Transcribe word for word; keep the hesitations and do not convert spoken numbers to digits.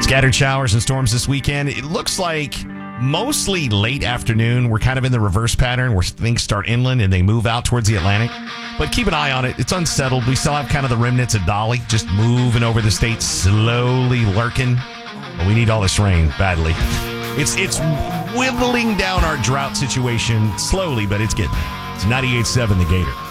Scattered showers and storms this weekend. It looks like mostly late afternoon. We're kind of in the reverse pattern where things start inland and they move out towards the Atlantic. But keep an eye on it. It's unsettled. We still have kind of the remnants of Dolly just moving over the state, slowly lurking. But we need all this rain badly. It's it's whittling down our drought situation slowly, but it's getting there. It's ninety-eight point seven The Gator.